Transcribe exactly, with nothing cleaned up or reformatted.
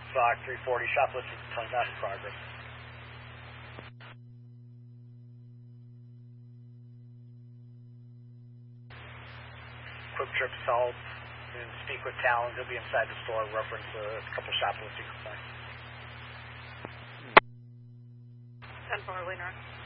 Sock three forty, shoplifting telling us progress. Quick trip solved. And speak with Talon. He'll be inside the store. Reference a couple shoplifting complaints. ten four, Wiener.